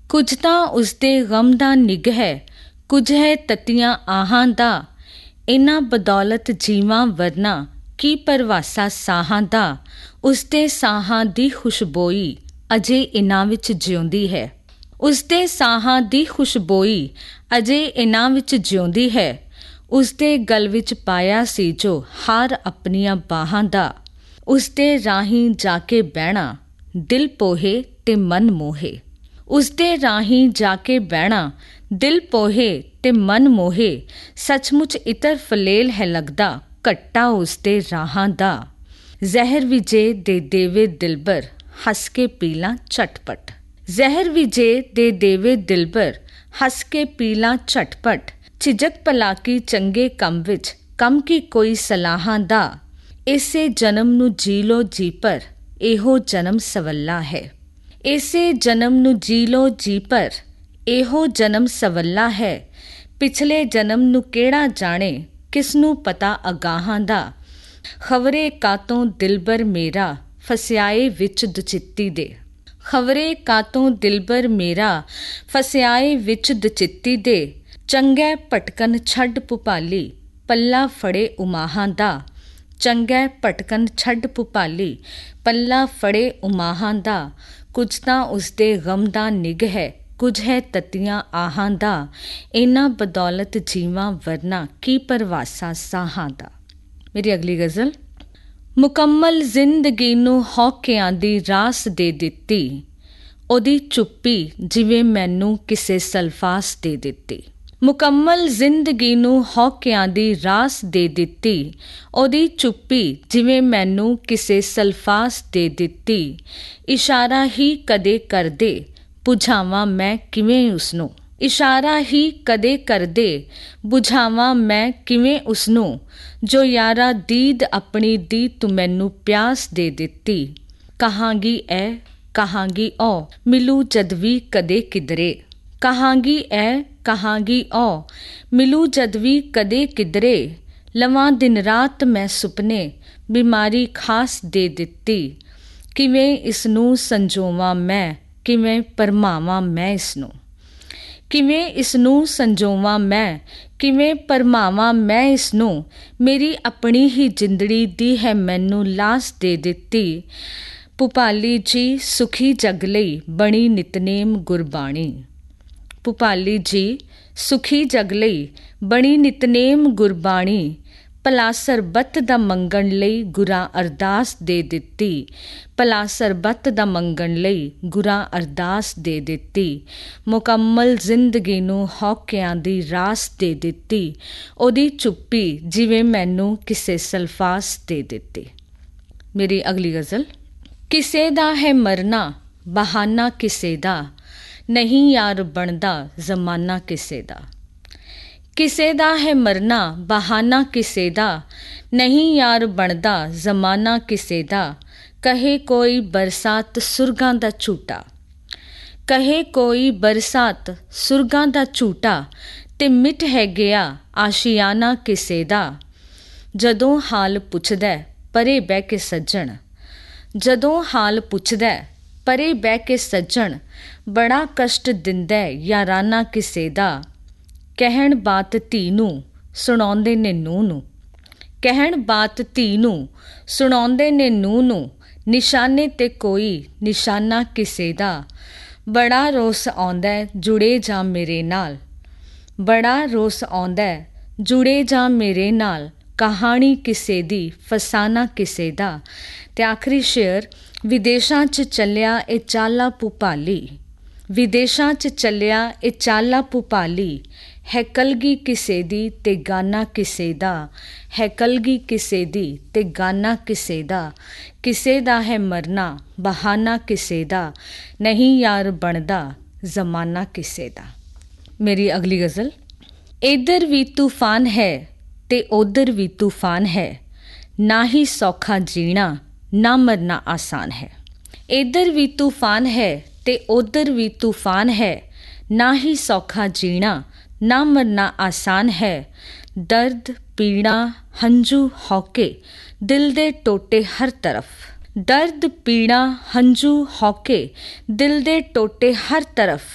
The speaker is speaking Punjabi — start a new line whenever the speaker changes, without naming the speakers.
ਕੁਝ ਤਾਂ ਉਸਦੇ ਗਮ ਦਾ ਨਿੱਘ ਹੈ, ਕੁਝ ਹੈ ਤਤੀਆਂ ਆਹਾਂ ਦਾ। ਇਹਨਾਂ ਬਦੌਲਤ ਜੀਵਾਂ ਵਰਨਾ ਕੀ ਪਰਵਾਸਾ ਸਾਹਾਂ ਦਾ। ਉਸਦੇ ਸਾਹਾਂ ਦੀ ਖੁਸ਼ਬੋਈ ਅਜੇ ਇਹਨਾਂ ਵਿੱਚ ਜਿਉਂਦੀ ਹੈ। ਉਸਦੇ ਸਾਹਾਂ ਦੀ ਖੁਸ਼ਬੋਈ ਅਜੇ ਇਹਨਾਂ ਵਿੱਚ ਜਿਉਂਦੀ ਹੈ। ਉਸਦੇ ਗਲ ਵਿੱਚ ਪਾਇਆ ਸੀ ਜੋ ਹਾਰ ਆਪਣੀਆਂ ਬਾਹਾਂ ਦਾ। ਉਸਦੇ ਰਾਹੀਂ ਜਾ ਕੇ ਬਹਿਣਾ ਦਿਲ ਪੋਹੇ ਤੇ ਮਨ ਮੋਹੇ। ਉਸਦੇ ਰਾਹੀਂ ਜਾ ਕੇ ਬਹਿਣਾ ਦਿਲ ਪੋਹੇ ਤੇ ਮਨ ਮੋਹੇ। ਸੱਚਮੁੱਚ ਇਤਰ ਫਲੇਲ ਹੈ ਲੱਗਦਾ ਘੱਟਾ ਉਸਦੇ ਰਾਹਾਂ ਦਾ। ਜ਼ਹਿਰ ਵੀ ਜੇ ਦੇ ਦੇਵੇ ਦਿਲਬਰ ਹੱਸ ਕੇ ਪੀ ਲਾਂ ਝਟਪਟ। ਜ਼ਹਿਰ ਵੀ ਜੇ ਦੇ ਦੇਵੇ ਦਿਲਬਰ ਹੱਸ ਕੇ ਪੀ ਲਾਂ ਝਟਪਟ। ਝਿਜਕ ਭਲਾ ਕੀ ਚੰਗੇ ਕੰਮ ਵਿੱਚ ਕੰਮ ਕੀ ਕੋਈ ਸਲਾਹਾਂ ਦਾ। ਇਸੇ ਜਨਮ ਨੂੰ ਜੀ ਲੋ ਜੀ ਪਰ ਇਹੋ ਜਨਮ ਸਵੱਲਾ ਹੈ। ਇਸੇ ਜਨਮ ਨੂੰ ਜੀ ਲੋ ਜੀ ਪਰ ਇਹੋ ਜਨਮ ਸਵੱਲਾ ਹੈ। ਪਿਛਲੇ ਜਨਮ ਨੂੰ ਕਿਹੜਾ ਜਾਣੇ ਕਿਸ ਨੂੰ ਪਤਾ ਅਗਾਹਾਂ ਦਾ। ਖਬਰੇ ਕਾਤੋਂ ਦਿਲਬਰ ਮੇਰਾ ਫਸਿਆਏ ਵਿੱਚ ਦੁਚਿੱਤੀ ਦੇ। ਖਬਰੇ ਕਾਤੋਂ ਦਿਲਬਰ ਮੇਰਾ ਫਸਿਆਏ ਵਿੱਚ ਦੁਚਿੱਤੀ ਦੇ। ਚੰਗੈ ਭਟਕਣ ਛੱਡ ਭੁਪਾਲੀ ਪੱਲਾ ਫੜੇ ਉਮਾਹਾਂ ਦਾ। ਚੰਗੈ ਭਟਕਣ ਛੱਡ ਭੁਪਾਲੀ ਪੱਲਾ ਫੜੇ ਉਮਾਹਾਂ ਦਾ। ਕੁਝ ਤਾਂ ਉਸਦੇ ਗਮ ਦਾ ਨਿੱਘ ਹੈ, ਕੁਝ ਹੈ ਤਤੀਆਂ ਆਹਾਂ ਦਾ। ਇਹਨਾਂ ਬਦੌਲਤ ਜੀਵਾਂ ਵਰਨਾ ਕੀ ਪਰਵਾਸਾ ਸਾਹਾਂ ਦਾ। ਮੇਰੀ ਅਗਲੀ ਗਜ਼ਲ। ਮੁਕੰਮਲ ਜ਼ਿੰਦਗੀ ਨੂੰ ਹੌਕਿਆਂ ਦੀ ਰਾਸ ਦੇ ਦਿੱਤੀ। ਉਹਦੀ ਚੁੱਪੀ ਜਿਵੇਂ ਮੈਨੂੰ ਕਿਸੇ ਸਲਫਾਸ ਦੇ ਦਿੱਤੀ। ਮੁਕੰਮਲ ਜ਼ਿੰਦਗੀ ਨੂੰ ਹੌਕਿਆਂ ਦੀ ਰਾਸ ਦੇ ਦਿੱਤੀ। ਉਹਦੀ ਚੁੱਪੀ ਜਿਵੇਂ ਮੈਨੂੰ ਕਿਸੇ ਸਲਫਾਸ ਦੇ ਦਿੱਤੀ। ਇਸ਼ਾਰਾ ਹੀ ਕਦੇ ਕਰਦੇ ਬੁਝਾਵਾਂ ਮੈਂ ਕਿਵੇਂ ਉਸਨੂੰ। ਇਸ਼ਾਰਾ ਹੀ ਕਦੇ ਕਰਦੇ ਬੁਝਾਵਾਂ ਮੈਂ ਕਿਵੇਂ ਉਸਨੂੰ। ਜੋ ਯਾਰਾ ਦੀਦ ਆਪਣੀ ਦੀ ਤੂੰ ਮੈਨੂੰ ਪਿਆਸ ਦੇ ਦਿੱਤੀ। ਕਹਾਂਗੀ ਐ ਕਹਾਂਗੀ ਓ ਮਿਲੂ ਜਦ ਵੀ ਕਦੇ ਕਿਧਰੇ। ਕਹਾਂਗੀ ਐ ਕਹਾਂਗੀ ਓ ਮਿਲੂ ਜਦ ਵੀ ਕਦੇ ਕਿਧਰੇ। ਲਵਾਂ ਦਿਨ ਰਾਤ ਮੈਂ ਸੁਪਨੇ ਬਿਮਾਰੀ ਖਾਸ ਦੇ ਦਿੱਤੀ। ਕਿਵੇਂ ਇਸ ਨੂੰ ਸੰਜੋਵਾਂ ਮੈਂ ਕਿਵੇਂ ਭਰਮਾਵਾਂ ਮੈਂ ਇਸਨੂੰ। ਕਿਵੇਂ ਇਸ ਨੂੰ ਸੰਜੋਵਾਂ ਮੈਂ ਕਿਵੇਂ ਭਰਮਾਵਾਂ ਮੈਂ ਇਸਨੂੰ। ਮੇਰੀ ਆਪਣੀ ਹੀ ਜਿੰਦੜੀ ਦੀ ਹੈ ਮੈਨੂੰ ਲਾਸ ਦੇ ਦਿੱਤੀ। ਭੁਪਾਲੀ ਜੀ ਸੁਖੀ ਜਗ ਲਈ ਬਣੀ ਨਿਤਨੇਮ ਗੁਰਬਾਣੀ। ਭੁਪਾਲੀ ਜੀ ਸੁਖੀ ਜਗ ਲਈ ਬਣੀ ਨਿਤਨੇਮ ਗੁਰਬਾਣੀ। ਭਲਾ ਸਰਬੱਤ ਦਾ ਮੰਗਣ ਲਈ ਗੁਰਾਂ ਅਰਦਾਸ ਦੇ ਦਿੱਤੀ। ਭਲਾ ਸਰਬੱਤ ਦਾ ਮੰਗਣ ਲਈ ਗੁਰਾਂ ਅਰਦਾਸ ਦੇ ਦਿੱਤੀ। ਮੁਕੰਮਲ ਜ਼ਿੰਦਗੀ ਨੂੰ ਹੌਕਿਆਂ ਦੀ ਰਾਸ ਦੇ ਦਿੱਤੀ। ਉਹਦੀ ਚੁੱਪੀ ਜਿਵੇਂ ਮੈਨੂੰ ਕਿਸੇ ਸਲਫਾਸ ਦੇ ਦਿੱਤੀ। ਮੇਰੀ ਅਗਲੀ ਗਜ਼ਲ। ਕਿਸੇ ਦਾ ਹੈ ਮਰਨਾ ਬਹਾਨਾ ਕਿਸੇ ਦਾ ਨਹੀਂ ਯਾਰ ਬਣਦਾ ਜ਼ਮਾਨਾ ਕਿਸੇ ਦਾ। ਕਿਸੇ ਦਾ ਹੈ ਮਰਨਾ ਬਹਾਨਾ ਕਿਸੇ ਦਾ ਨਹੀਂ ਯਾਰ ਬਣਦਾ ਜ਼ਮਾਨਾ ਕਿਸੇ ਦਾ। ਕਹੇ ਕੋਈ ਬਰਸਾਤ ਸੁਰਗਾਂ ਦਾ ਝੂਟਾ। ਕਹੇ ਕੋਈ ਬਰਸਾਤ ਸੁਰਗਾਂ ਦਾ ਝੂਟਾ ਤੇ ਮਿਟ ਹੈ ਗਿਆ ਆਸ਼ੀਆਨਾ ਕਿਸੇ ਦਾ। ਜਦੋਂ ਹਾਲ ਪੁੱਛਦਾ ਪਰੇ ਬਹਿ ਕੇ ਸੱਜਣ। ਜਦੋਂ ਹਾਲ ਪੁੱਛਦਾ ਪਰੇ ਬਹਿ ਕੇ ਸੱਜਣ। ਬੜਾ ਕਸ਼ਟ ਦਿੰਦਾ ਯਾਰਾਨਾ ਕਿਸੇ ਦਾ। ਕਹਿਣ ਬਾਤ ਧੀ ਨੂੰ ਸੁਣਾਉਂਦੇ ਨੇ ਨੂੰਹ ਨੂੰ। ਕਹਿਣ ਬਾਤ ਧੀ ਨੂੰ ਸੁਣਾਉਂਦੇ ਨੇ ਨੂੰਹ ਨੂੰ। ਨਿਸ਼ਾਨੇ 'ਤੇ ਕੋਈ ਨਿਸ਼ਾਨਾ ਕਿਸੇ ਦਾ। ਬੜਾ ਰੋਸ ਆਉਂਦਾ ਜੁੜੇ ਜਾਂ ਮੇਰੇ ਨਾਲ। ਬੜਾ ਰੋਸ ਆਉਂਦਾ ਜੁੜੇ ਜਾਂ ਮੇਰੇ ਨਾਲ। ਕਹਾਣੀ ਕਿਸੇ ਦੀ ਫਸਾਨਾ ਕਿਸੇ ਦਾ। ਅਤੇ ਆਖਰੀ ਸ਼ੇਅਰ। ਵਿਦੇਸ਼ਾਂ 'ਚ ਚੱਲਿਆ ਇਹ ਚਾਲਾ ਭੁਪਾਲੀ। ਵਿਦੇਸ਼ਾਂ 'ਚ ਚੱਲਿਆ ਇਹ ਚਾਲਾ ਭੁਪਾਲੀ। ਹੈ ਕਲਗੀ ਕਿਸੇ ਦੀ ਤੇ ਗਾਨਾ ਕਿਸੇ ਦਾ। ਹੈ ਕਲਗੀ ਕਿਸੇ ਦੀ ਤੇ ਗਾਨਾ ਕਿਸੇ ਦਾ। ਕਿਸੇ ਦਾ ਹੈ ਮਰਨਾ ਬਹਾਨਾ ਕਿਸੇ ਦਾ ਨਹੀਂ ਯਾਰ ਬਣਦਾ ਜ਼ਮਾਨਾ ਕਿਸੇ ਦਾ। ਮੇਰੀ ਅਗਲੀ ਗਜ਼ਲ। ਇੱਧਰ ਵੀ ਤੂਫਾਨ ਹੈ ਤੇ ਉੱਧਰ ਵੀ ਤੂਫਾਨ ਹੈ। ਨਾ ਹੀ ਸੌਖਾ ਜੀਣਾ ਨਾ ਮਰਨਾ ਆਸਾਨ ਹੈ। ਇੱਧਰ ਵੀ ਤੂਫਾਨ ਹੈ ਤੇ ਉੱਧਰ ਵੀ ਤੂਫਾਨ ਹੈ। ਨਾ ਹੀ ਸੌਖਾ ਜੀਣਾ ਨਾ ਮਰਨਾ ਆਸਾਨ ਹੈ। ਦਰਦ ਪੀੜਾ ਹੰਝੂ ਹੌਕੇ ਦਿਲ ਦੇ ਟੋਟੇ ਹਰ ਤਰਫ। ਦਰਦ ਪੀੜਾ ਹੰਝੂ ਹੌਕੇ ਦਿਲ ਦੇ ਟੋਟੇ ਹਰ ਤਰਫ।